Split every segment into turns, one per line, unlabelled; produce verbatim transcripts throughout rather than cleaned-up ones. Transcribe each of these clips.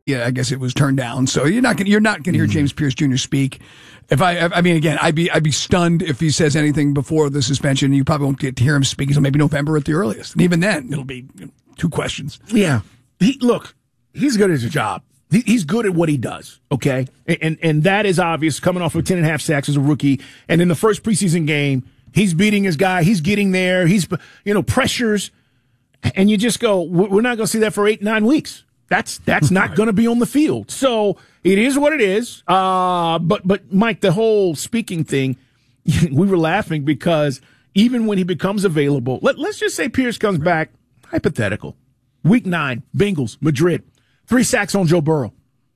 yeah, I guess it was turned down. So you're not gonna, you're not going to hear James Pierce Junior speak. If I, I mean, again, I'd be, I'd be stunned if he says anything before the suspension. You probably won't get to hear him speak until maybe November at the earliest. And even then, it'll be you know, two questions.
Yeah. He, look, he's good at his job. He, he's good at what he does. Okay. And, and, and that is obvious coming off of ten and a half sacks as a rookie. And in the first preseason game, he's beating his guy. He's getting there. He's, you know, pressures. And you just go, we're not going to see that for eight, nine weeks. That's that's not
right.
going to be on the field. So it is what it is. Uh, but, but Mike, the whole speaking thing, we were laughing because even when he becomes available, let, let's just say Pierce comes back, hypothetical. Week nine, Bengals, Madrid, three sacks on Joe Burrow.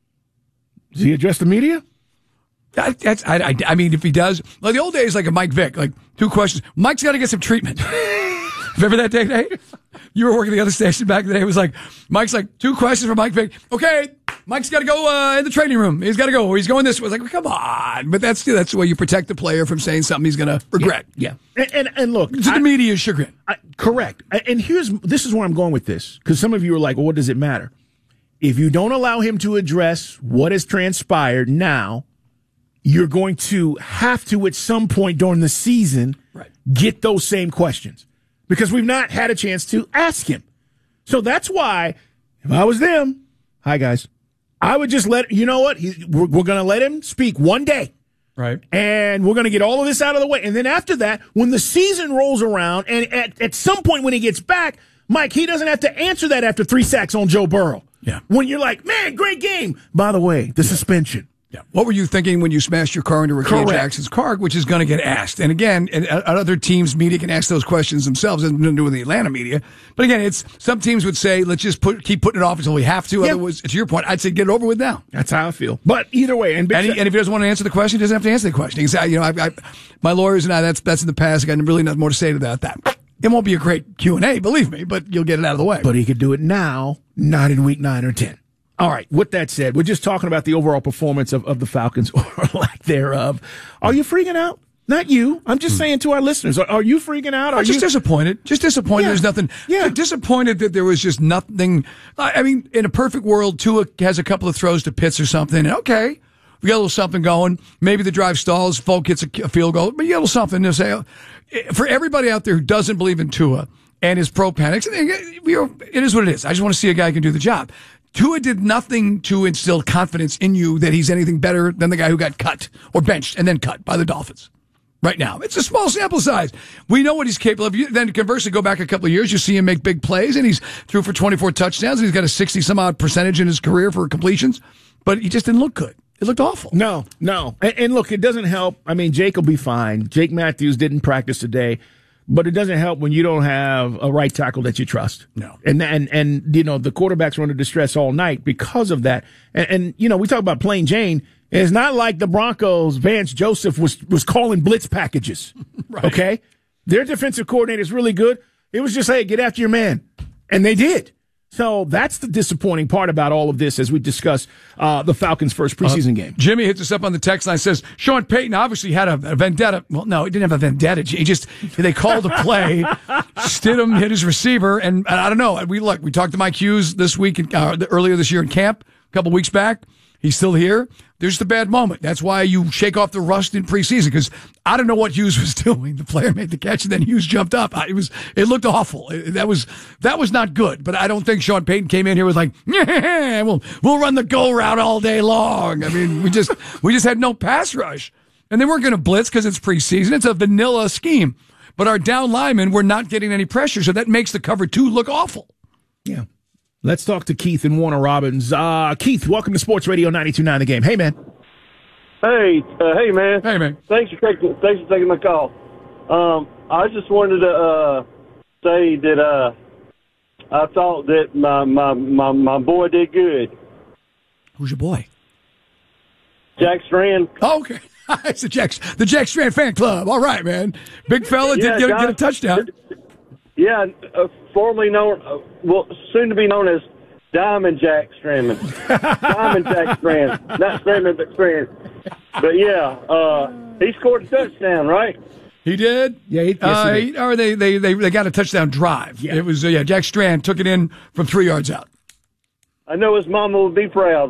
Does he address the media?
I, that's, I, I, I mean, if he does, like the old days, like a Mike Vick, like two questions. Mike's got to get some treatment. Remember that day, Dave? You were working the other station back in the day. It was like, Mike's like, two questions for Mike Vick. Okay, Mike's got to go uh, in the training room. He's got to go. He's going this way. It's like, well, come on. But that's that's the way you protect the player from saying something he's going to regret.
Yeah. yeah. And, and, and look.
To the I, media's chagrin.
I, correct. And here's this is where I'm going with this. Because some of you are like, well, what does it matter? If you don't allow him to address what has transpired now, you're going to have to, at some point during the season,
right.
get those same questions. Because we've not had a chance to ask him. So that's why, if I was them, hi guys, I would just let, you know what, he, we're, we're going to let him speak one day.
Right.
And we're going to get all of this out of the way. And then after that, when the season rolls around, and at, at some point when he gets back, Mike, he doesn't have to answer that after three sacks on Joe Burrow.
Yeah.
When you're like, man, great game. By the way, the yeah. suspension.
Yeah. What were you thinking when you smashed your car into Rickey Jackson's car, which is going to get asked? And again, and other teams' media can ask those questions themselves. It has nothing to do with the Atlanta media. But again, it's some teams would say, let's just put keep putting it off until we have to. Yeah. Otherwise, to your point, I'd say get it over with now.
That's how I feel. But either way, and,
and, he, and if he doesn't want to answer the question, he doesn't have to answer the question. He can say, you know, I, I, my lawyers and I, that's that's in the past. I got really nothing more to say to that. that. It won't be a great Q and A, believe me, but you'll get it out of the way.
But he could do it now, not in week nine or ten. All right, with that said, we're just talking about the overall performance of, of the Falcons, or lack thereof. Are you freaking out? Not you. I'm just hmm. saying to our listeners, are, are you freaking out? Are
I'm just
you
disappointed. Just disappointed. Yeah. There's nothing.
Yeah.
Disappointed that there was just nothing. I mean, in a perfect world, Tua has a couple of throws to Pitts or something, and okay, we got a little something going. Maybe the drive stalls, Folk gets a, a field goal, but you got a little something to say. For everybody out there who doesn't believe in Tua and his pro panics, it is what it is. I just want to see a guy who can do the job. Tua did nothing to instill confidence in you that he's anything better than the guy who got cut or benched and then cut by the Dolphins. Right now, it's a small sample size. We know what he's capable of. You, then conversely, go back a couple of years, you see him make big plays, and he's threw for twenty-four touchdowns, and he's got a sixty some odd percentage in his career for completions, but he just didn't look good. It looked awful.
No, no. And, and look, it doesn't help. I mean, Jake will be fine. Jake Matthews didn't practice today. But it doesn't help when you don't have a right tackle that you trust.
No.
And, and, and, you know, the quarterbacks were under distress all night because of that. And, and, you know, we talk about plain Jane. It's not like the Broncos, Vance Joseph was, was calling blitz packages.
Right.
Okay. Their defensive coordinator is really good. It was just, hey, get after your man. And they did. So that's the disappointing part about all of this as we discuss uh, the Falcons' first preseason uh, game.
Jimmy hits us up on the text line, says, Sean Payton obviously had a, a vendetta. Well, no, he didn't have a vendetta. He just, they called a play. Stidham hit his receiver, and, and I don't know. We look, we talked to Mike Hughes this week, uh, earlier this year in camp, a couple weeks back. He's still here. There's the bad moment. That's why you shake off the rust in preseason, because I don't know what Hughes was doing. The player made the catch, and then Hughes jumped up. It was, it looked awful. It, that was, that was not good. But I don't think Sean Payton came in here with like, yeah, we'll, we'll run the go route all day long. I mean, we just, we just had no pass rush, and they weren't going to blitz because it's preseason. It's a vanilla scheme. But our down linemen were not getting any pressure, so that makes the cover two look awful.
Yeah. Let's talk to Keith in Warner Robins. Uh, Keith, welcome to Sports Radio ninety-two point nine The Game. Hey, man.
Hey, uh, hey, man.
Hey, man.
Thanks for taking, thanks for taking my call. Um, I just wanted to uh, say that uh, I thought that my, my, my, my boy did good.
Who's your boy?
Jack Strand.
Oh, okay. It's the Jack, the Jack Strand fan club. All right, man. Big fella
yeah,
did get,
guys,
get a touchdown.
Yeah, uh, formerly known, uh, well, soon to be known as Diamond Jack Strandman. Diamond Jack Strand. Not Strandman, but Strand. But, yeah, uh, he scored a touchdown, right?
He did?
Yeah, he, yes,
uh,
he did.
Or they, they, they, they got a touchdown drive.
Yeah.
It was, uh, yeah, Jack Strand took it in from three yards out.
I know his mama would be proud.